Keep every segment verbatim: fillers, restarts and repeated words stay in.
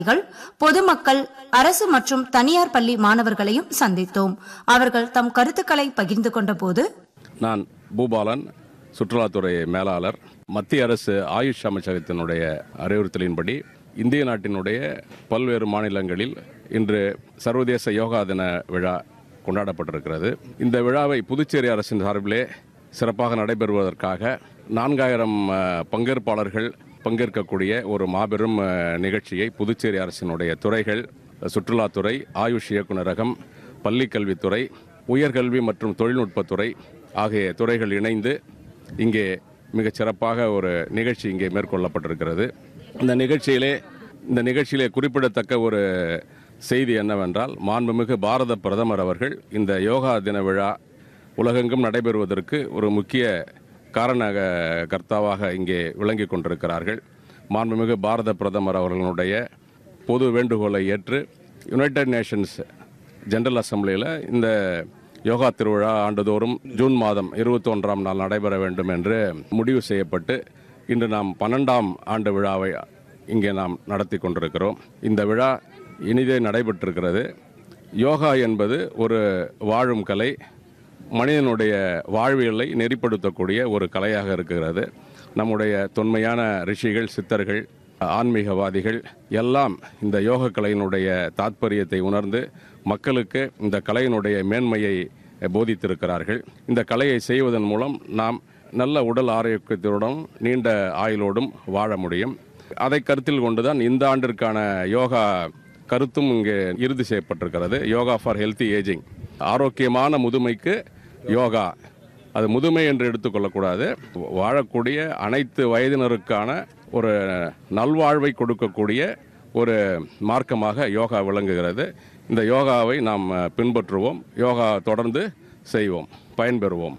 பொதுமக்கள், அரசு மற்றும் தனியார் பள்ளி மாணவர்களையும் சந்தித்தோம். அவர்கள் தம் கருத்துக்களை பகிர்ந்து கொண்ட போது, நான் பூபாலன், சுற்றுலாத்துறை மேலாளர். மத்திய அரசு ஆயுஷ் அமைச்சகத்தினுடைய அறிவுறுத்தலின்படி இந்திய நாட்டினுடைய பல்வேறு மாநிலங்களில் இன்று சர்வதேச யோகா தின விழா கொண்டாடப்பட்டிருக்கிறது. இந்த விழாவை புதுச்சேரி அரசின் சார்பிலே சிறப்பாக நடைபெறுவதற்காக நான்காயிரம் பங்கேற்பாளர்கள் பங்கேற்கக்கூடிய ஒரு மாபெரும் நிகழ்ச்சியை புதுச்சேரி அரசினுடைய துறைகள், சுற்றுலாத்துறை, ஆயுஷ் இயக்குநரகம், பள்ளிக்கல்வித்துறை, உயர்கல்வி மற்றும் தொழில்நுட்பத்துறை ஆகிய துறைகள் இணைந்து இங்கே மிகச் சிறப்பாக ஒரு நிகழ்ச்சி இங்கே மேற்கொள்ளப்பட்டிருக்கிறது. இந்த நிகழ்ச்சியிலே இந்த நிகழ்ச்சியிலே குறிப்பிடத்தக்க ஒரு செய்தி என்னவென்றால், மாண்புமிகு பாரத பிரதமர் அவர்கள் இந்த யோகா தின விழா உலகெங்கும் நடைபெறுவதற்கு ஒரு முக்கிய காரண கர்த்தாவாக இங்கே விளங்கி கொண்டிருக்கிறார்கள். மாண்புமிகு பாரத பிரதமர் அவர்களுடைய பொது வேண்டுகோளை ஏற்று யுனைடெட் நேஷன்ஸ் ஜெனரல் அசம்பிளியில் இந்த யோகா திருவிழா ஆண்டுதோறும் ஜூன் மாதம் இருபத்தி ஒன்றாம் நாள் நடைபெற வேண்டும் என்று முடிவு செய்யப்பட்டு இன்று நாம் பன்னெண்டாம் ஆண்டு விழாவை இங்கே நாம் நடத்தி கொண்டிருக்கிறோம். இந்த விழா இனிதே நடைபெற்றிருக்கிறது. யோகா என்பது ஒரு வாழும் கலை, மனிதனுடைய வாழ்வியலை நெறிப்படுத்தக்கூடிய ஒரு கலையாக இருக்கிறது. நம்முடைய தொன்மையான ரிஷிகள், சித்தர்கள், ஆன்மீகவாதிகள் எல்லாம் இந்த யோக கலையினுடைய தாத்பரியத்தை உணர்ந்து மக்களுக்கு இந்த கலையினுடைய மேன்மையை போதித்திருக்கிறார்கள். இந்த கலையை செய்வதன் மூலம் நாம் நல்ல உடல் ஆரோக்கியத்துடன் நீண்ட ஆயுளோடும் வாழ முடியும். அதை கருத்தில் கொண்டுதான் இந்த ஆண்டிற்கான யோகா கருத்தும் இங்கே இறுதி செய்யப்பட்டிருக்கிறது. யோகா ஃபார் ஹெல்த்தி ஏஜிங், ஆரோக்கியமான முதுமைக்கு யோகா. அது முதுமை என்று எடுத்துக்கொள்ளக்கூடாது. வாழக்கூடிய அனைத்து வயதினருக்கான ஒரு நல்வாழ்வை கொடுக்கக்கூடிய ஒரு மார்க்கமாக யோகா விளங்குகிறது. இந்த யோகாவை நாம் பின்பற்றுவோம், யோகா தொடர்ந்து செய்வோம், பயன்பெறுவோம்.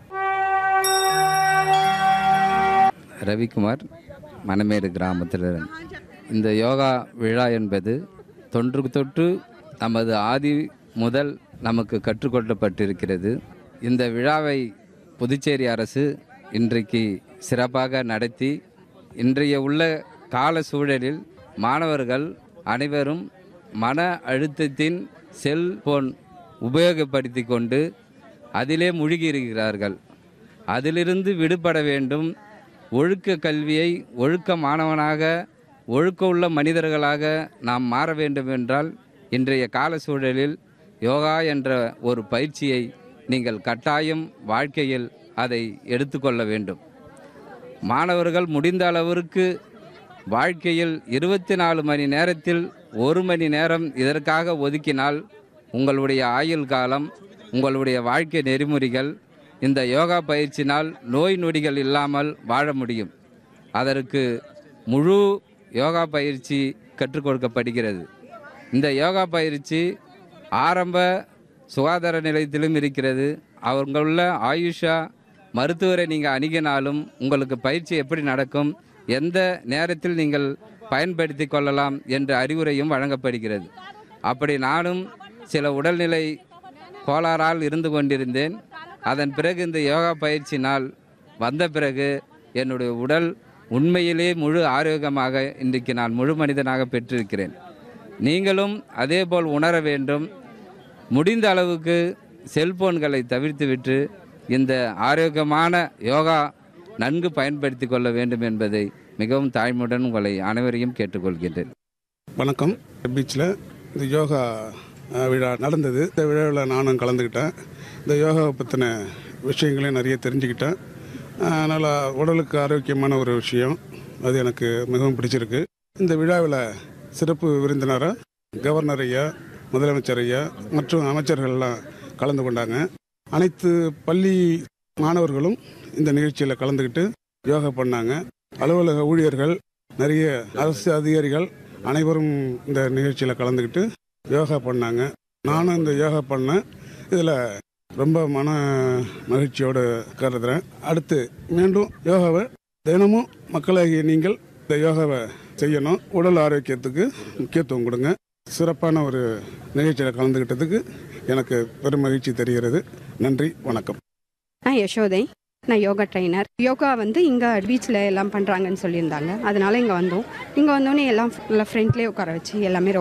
ரவிக்குமார், மணமேடு கிராமத்தில். இந்த யோகா விழா என்பது தொன்று தொட்டு நமது ஆதி முதல் நமக்கு கற்றுக்கொள்ளப்பட்டிருக்கிறது. இந்த விழாவை புதுச்சேரி அரசு இன்றைக்கு சிறப்பாக நடத்தி, இன்றைய உள்ள கால சூழலில் மாணவர்கள் அனைவரும் மன அழுத்தத்தின் செல்போன் உபயோகப்படுத்தி கொண்டு அதிலே மூழ்கி இருக்கிறார்கள். அதிலிருந்து விடுபட வேண்டும். ஒழுக்க கல்வியை ஒழுக்க மாணவனாக, ஒழுக்க உள்ள மனிதர்களாக நாம் மாற வேண்டும் என்றால் இன்றைய கால சூழலில் யோகா என்ற ஒரு பயிற்சியை நீங்கள் கட்டாயம் வாழ்க்கையில் அதை எடுத்துக்கொள்ள வேண்டும். மாணவர்கள் முடிந்த அளவிற்கு வாழ்க்கையில் இருபத்தி நாலு மணி நேரத்தில் ஒரு மணி நேரம் இதற்காக ஒதுக்கினால் உங்களுடைய ஆயுள் காலம், உங்களுடைய வாழ்க்கை நெறிமுறைகள் இந்த யோகா பயிற்சினால் நோய் நொடிகள் இல்லாமல் வாழ முடியும். அதற்கு முழு யோகா பயிற்சி கற்றுக் கொடுக்கப்படுகிறது. இந்த யோகா பயிற்சி ஆரம்ப சுகாதார நிலையத்திலும் இருக்கிறது. அவங்களுள்ள ஆயுஷா மருத்துவரை நீங்கள் அணுகினாலும் உங்களுக்கு பயிற்சி எப்படி நடக்கும், எந்த நேரத்தில் நீங்கள் பயன்படுத்தி கொள்ளலாம் என்ற அறிவுரையும் வழங்கப்படுகிறது. அப்படி நானும் சில உடல்நிலை கோளாறால் இருந்து கொண்டிருந்தேன். அதன் பிறகு இந்த யோகா பயிற்சி நாள் வந்த பிறகு என்னுடைய உடல் உண்மையிலே முழு ஆரோக்கியமாக இன்றைக்கு நான் முழு மனிதனாக பெற்றிருக்கிறேன். நீங்களும் அதேபோல் உணர வேண்டும். முடிந்த அளவுக்கு செல்போன்களை தவிர்த்துவிட்டு இந்த ஆரோக்கியமான யோகா நன்கு பயன்படுத்தி கொள்ள வேண்டும் என்பதை மிகவும் தாழ்மையுடன் உங்களை அனைவரையும் கேட்டுக்கொள்கின்றேன். வணக்கம். பீச்சில் இந்த யோகா விழா நடந்தது. இந்த விழாவில் நானும் கலந்துக்கிட்டேன். இந்த யோகாவை பற்றின விஷயங்களையும் நிறைய தெரிஞ்சுக்கிட்டேன். அதனால் உடலுக்கு ஆரோக்கியமான ஒரு விஷயம், அது எனக்கு மிகவும் பிடிச்சிருக்கு. இந்த விழாவில் சிறப்பு விருந்தினராக கவர்னர் ஐயா, முதலமைச்சர் ஐயா மற்றும் அமைச்சர்கள்லாம் கலந்து கொண்டாங்க. அனைத்து பள்ளி மாணவர்களும் இந்த நிகழ்ச்சியில் கலந்துக்கிட்டு யோகா பண்ணாங்க. அலுவலக ஊழியர்கள், நிறைய அரசு அதிகாரிகள் அனைவரும் இந்த நிகழ்ச்சியில் கலந்துக்கிட்டு யோகா பண்ணாங்க. நானும் இந்த யோகா பண்ணேன். இதில் ரொம்ப மன மகிழ்ச்சியோடு கருதுகிறேன். அடுத்து மீண்டும் யோகாவை தினமும் மக்களாகிய நீங்கள் இந்த யோகாவை செய்யணும். உடல் ஆரோக்கியத்துக்கு முக்கியத்துவம் கொடுங்க. சிறப்பான ஒரு நிகழ்ச்சியில் கலந்துக்கிட்டதுக்கு எனக்கு பெரும் மகிழ்ச்சி தெரிகிறது. நன்றி, வணக்கம். ஆ யசோதை, நான் யோகா ட்ரைனர். யோகா வந்து இங்கே பீச்சில் எல்லாம் பண்ணுறாங்கன்னு சொல்லியிருந்தாங்க. அதனால இங்கே வந்தோம். இங்கே வந்தோடனே எல்லாம் ஃப்ரெண்ட்லேயே உட்கார வச்சு எல்லாமே